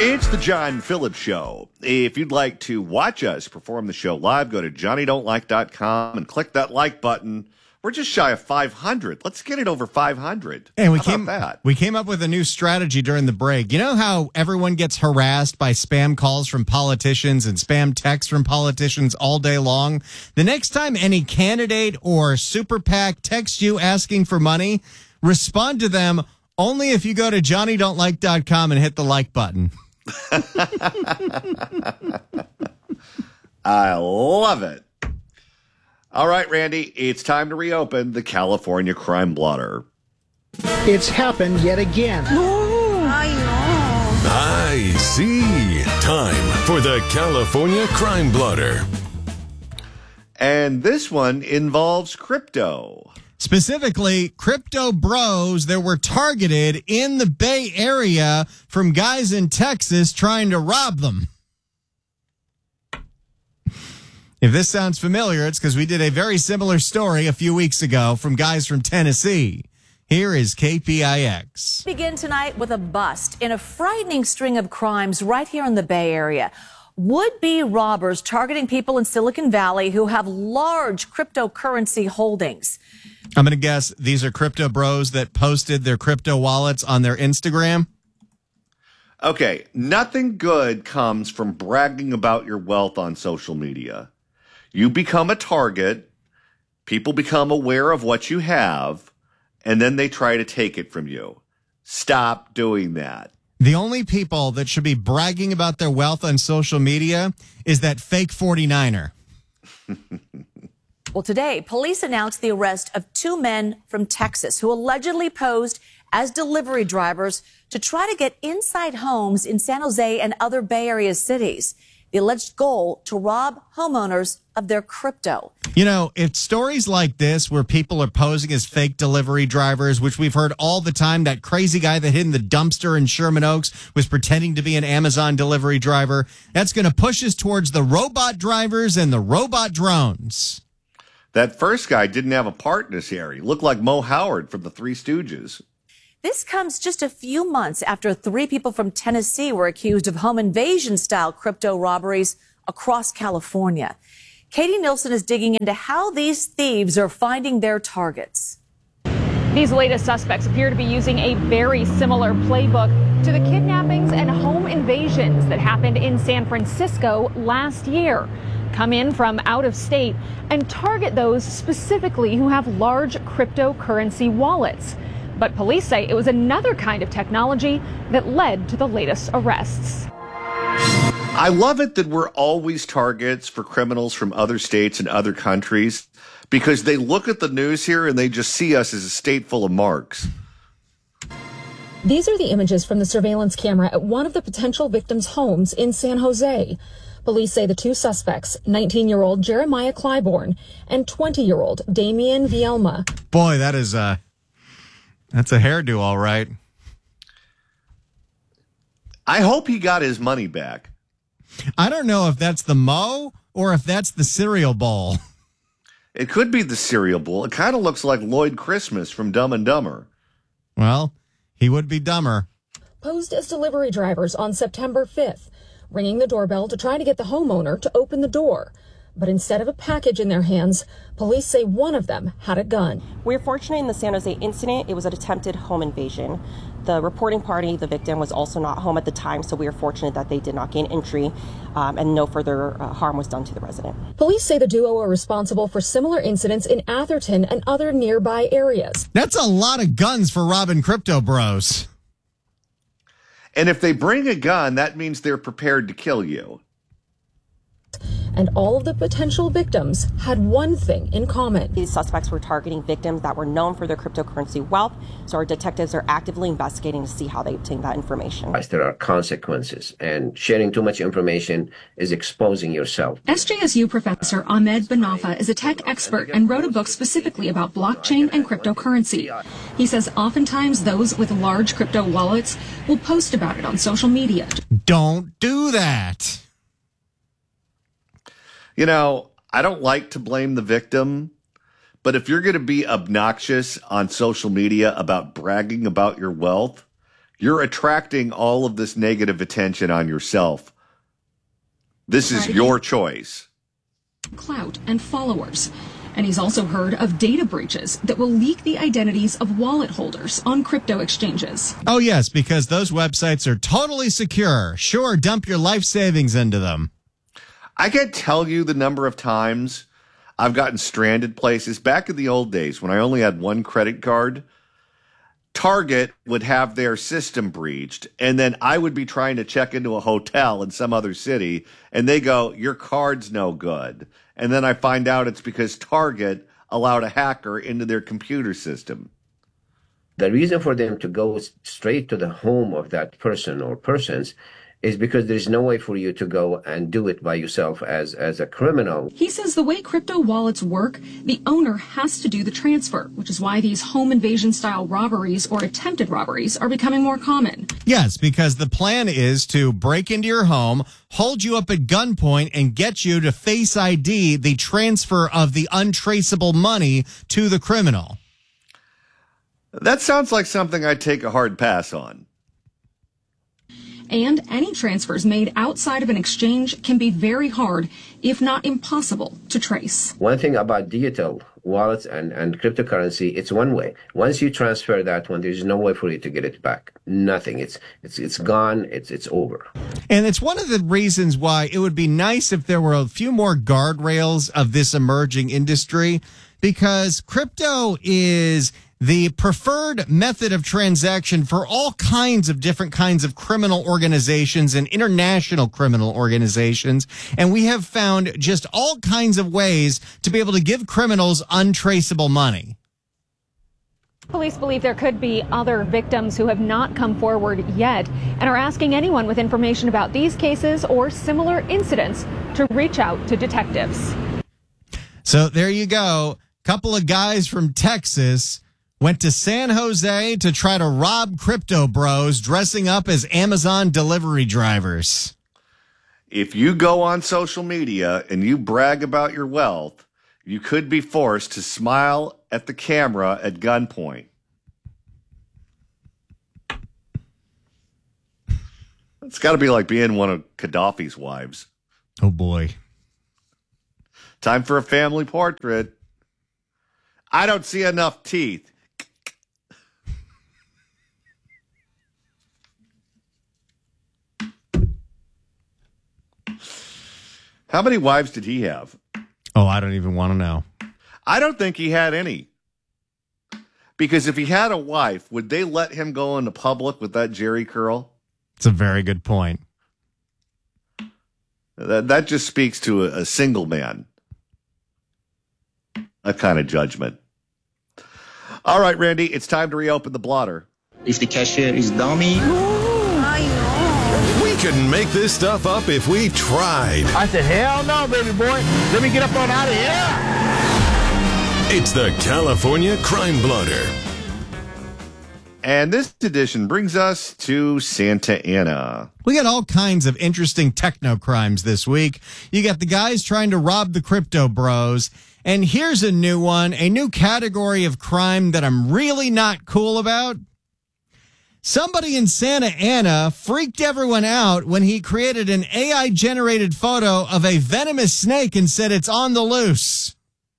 It's the John Phillips Show. If you'd like to watch us perform the show live, go to johnnydon'tlike.com and click that like button. We're just shy of 500. Let's get it over 500. And we came up with a new strategy during the break. You know how everyone gets harassed by spam calls from politicians and spam texts from politicians all day long? The next time any candidate or super PAC texts you asking for money, respond to them only if you go to johnnydon'tlike.com and hit the like button. I love it. All right, Randy, it's time to reopen the California Crime Blotter. It's happened yet again. I see. Time for the California Crime Blotter. And this one involves crypto. Specifically, crypto bros that were targeted in the Bay Area from guys in Texas trying to rob them. If this sounds familiar, it's because we did a very similar story a few weeks ago from guys from Tennessee. Here is KPIX. Begin tonight with a bust in a frightening string of crimes right here in the Bay Area. Would-be robbers targeting people in Silicon Valley who have large cryptocurrency holdings. I'm going to guess these are crypto bros that posted their crypto wallets on their Instagram. Okay, nothing good comes from bragging about your wealth on social media. You become a target, people become aware of what you have, and then they try to take it from you. Stop doing that. The only people that should be bragging about their wealth on social media is that fake 49er. Well, today, police announced the arrest of two men from Texas who allegedly posed as delivery drivers to try to get inside homes in San Jose and other Bay Area cities. The alleged goal to rob homeowners of their crypto. You know, it's stories like this where people are posing as fake delivery drivers, which we've heard all the time. That crazy guy that hid in the dumpster in Sherman Oaks was pretending to be an Amazon delivery driver. That's going to push us towards the robot drivers and the robot drones. That first guy didn't have a part in this area. He looked like Mo Howard from the Three Stooges. This comes just a few months after three people from Tennessee were accused of home invasion-style crypto robberies across California. Katie Nilsson is digging into how these thieves are finding their targets. These latest suspects appear to be using a very similar playbook to the kidnappings and home invasions that happened in San Francisco last year. Come in from out of state and target those specifically who have large cryptocurrency wallets. But police say it was another kind of technology that led to the latest arrests. I love it that we're always targets for criminals from other states and other countries because they look at the news here and they just see us as a state full of marks. These are the images from the surveillance camera at one of the potential victims' homes in San Jose. Police say the two suspects, 19-year-old Jeremiah Clybourne and 20-year-old Damian Vielma. Boy, that's a hairdo, all right. I hope he got his money back. I don't know if that's the Mo or if that's the cereal bowl. It could be the cereal bowl. It kind of looks like Lloyd Christmas from Dumb and Dumber. Well, he would be dumber. Posed as delivery drivers on September 5th, ringing the doorbell to try to get the homeowner to open the door. But instead of a package in their hands, police say one of them had a gun. We're fortunate in the San Jose incident, it was an attempted home invasion. The reporting party, the victim, was also not home at the time, so we are fortunate that they did not gain entry and no further harm was done to the resident. Police say the duo are responsible for similar incidents in Atherton and other nearby areas. That's a lot of guns for robbing crypto bros. And if they bring a gun, that means they're prepared to kill you. And all of the potential victims had one thing in common. These suspects were targeting victims that were known for their cryptocurrency wealth, so our detectives are actively investigating to see how they obtained that information. There are consequences, and sharing too much information is exposing yourself. SJSU professor Ahmed Banafa is a tech expert and wrote a book specifically about blockchain and cryptocurrency. He says oftentimes those with large crypto wallets will post about it on social media. Don't do that. You know, I don't like to blame the victim, but if you're going to be obnoxious on social media about bragging about your wealth, You're attracting all of this negative attention on yourself. This is your choice. Clout and followers. And he's also heard of data breaches that will leak the identities of wallet holders on crypto exchanges. Oh, yes, because those websites are totally secure. Sure, dump your life savings into them. I can't tell you the number of times I've gotten stranded places. Back in the old days when I only had one credit card, Target would have their system breached, and then I would be trying to check into a hotel in some other city, and they go, your card's no good. And then I find out it's because Target allowed a hacker into their computer system. The reason for them to go straight to the home of that person or persons is because there's no way for you to go and do it by yourself as a criminal. He says the way crypto wallets work, the owner has to do the transfer, which is why these home invasion style robberies or attempted robberies are becoming more common. Yes, because the plan is to break into your home, hold you up at gunpoint, and get you to Face ID the transfer of the untraceable money to the criminal. That sounds like something I'd take a hard pass on. And any transfers made outside of an exchange can be very hard, if not impossible, to trace. One thing about digital wallets and cryptocurrency, it's one way. Once you transfer that one, there's no way for you to get it back. Nothing. It's gone. It's over. And it's one of the reasons why it would be nice if there were a few more guardrails of this emerging industry, because crypto is the preferred method of transaction for all kinds of different kinds of criminal organizations and international criminal organizations. And we have found just all kinds of ways to be able to give criminals untraceable money. Police believe there could be other victims who have not come forward yet and are asking anyone with information about these cases or similar incidents to reach out to detectives. So there you go. Couple of guys from Texas went to San Jose to try to rob crypto bros dressing up as Amazon delivery drivers. If you go on social media and you brag about your wealth, you could be forced to smile at the camera at gunpoint. It's got to be like being one of Gaddafi's wives. Oh, boy. Time for a family portrait. I don't see enough teeth. How many wives did he have? Oh, I don't even want to know. I don't think he had any. Because if he had a wife, would they let him go into public with that Jerry curl? It's a very good point. That just speaks to a single man. A kind of judgment. All right, Randy, it's time to reopen the blotter. If the cashier is dummy. We couldn't make this stuff up if we tried. I said, hell no, baby boy. Let me get up on out of here. It's the California Crime Blotter. And this edition brings us to Santa Ana. We got all kinds of interesting techno crimes this week. You got the guys trying to rob the crypto bros. And here's a new one, a new category of crime that I'm really not cool about. Somebody in Santa Ana freaked everyone out when he created an AI-generated photo of a venomous snake and said it's on the loose.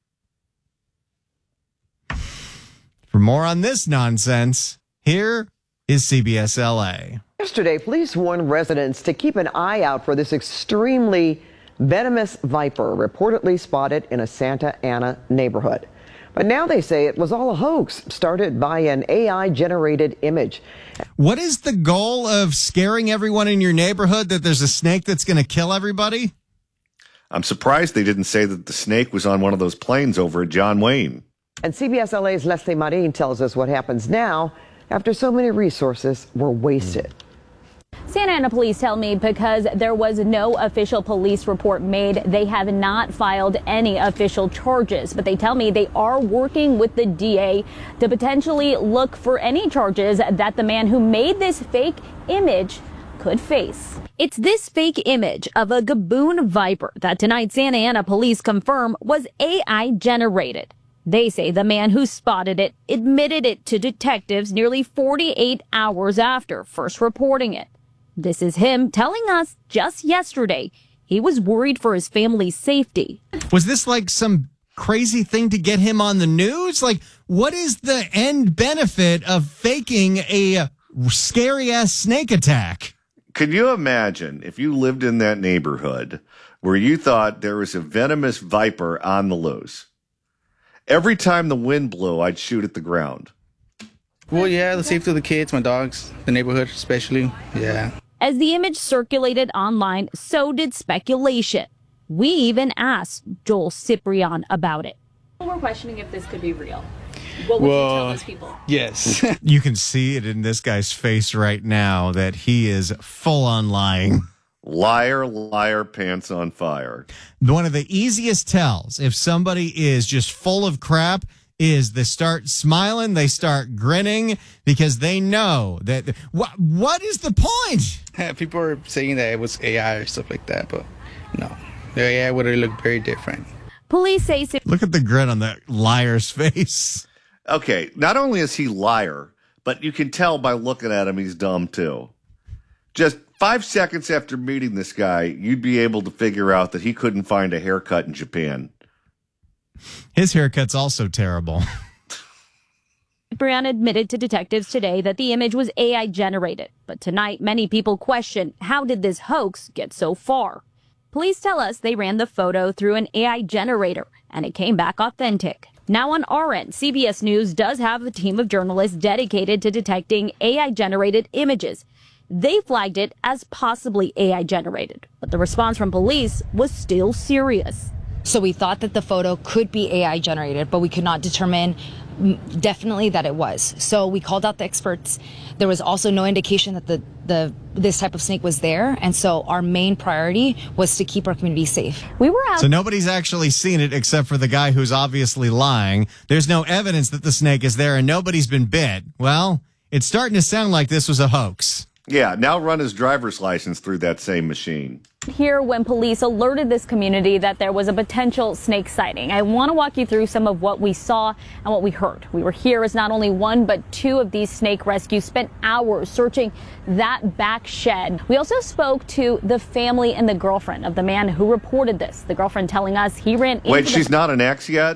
For more on this nonsense, here is CBS LA. Yesterday, police warned residents to keep an eye out for this extremely venomous viper reportedly spotted in a Santa Ana neighborhood. But now they say it was all a hoax started by an AI-generated image. What is the goal of scaring everyone in your neighborhood that there's a snake that's going to kill everybody? I'm surprised they didn't say that the snake was on one of those planes over at John Wayne. And CBS LA's Leslie Marin tells us what happens now after so many resources were wasted. Santa Ana police tell me because there was no official police report made, they have not filed any official charges. But they tell me they are working with the DA to potentially look for any charges that the man who made this fake image could face. It's this fake image of a Gaboon viper that tonight Santa Ana police confirm was AI generated. They say the man who spotted it admitted it to detectives nearly 48 hours after first reporting it. This is him telling us just yesterday he was worried for his family's safety. Was this like some crazy thing to get him on the news? Like, what is the end benefit of faking a scary-ass snake attack? Can you imagine if you lived in that neighborhood where you thought there was a venomous viper on the loose? Every time the wind blew, I'd shoot at the ground. Well, yeah, the safety of the kids, my dogs, the neighborhood especially, yeah. As the image circulated online, so did speculation. We even asked Joel Ciprian about it. We're questioning if this could be real. What would you tell those people? Yes. You can see it in this guy's face right now that he is full on lying. Liar, liar, pants on fire. One of the easiest tells if somebody is just full of crap is they start smiling, they start grinning because they know that what is the point? People are saying that it was AI or stuff like that, but no. The AI would have looked very different. Police say... Look at the grin on that liar's face. Okay, not only is he liar, but you can tell by looking at him he's dumb too. Just 5 seconds after meeting this guy, you'd be able to figure out that he couldn't find a haircut in Japan. His haircut's also terrible. Ciprian admitted to detectives today that the image was AI generated. But tonight, many people question, how did this hoax get so far? Police tell us they ran the photo through an AI generator, and it came back authentic. Now on our end, CBS News does have a team of journalists dedicated to detecting AI-generated images. They flagged it as possibly AI-generated, but the response from police was still serious. So we thought that the photo could be AI-generated, but we could not determine definitely that it was. So we called out the experts. There was also no indication that this type of snake was there, and so our main priority was to keep our community safe. We were out. So nobody's actually seen it except for the guy who's obviously lying. There's no evidence that the snake is there, and nobody's been bit. Well, it's starting to sound like this was a hoax. Yeah, now run his driver's license through that same machine. Here when police alerted this community that there was a potential snake sighting. I want to walk you through some of what we saw and what we heard. We were here as not only one but two of these snake rescues spent hours searching that back shed. We also spoke to the family and the girlfriend of the man who reported this. The girlfriend telling us he ran into... Wait, she's not an ex yet?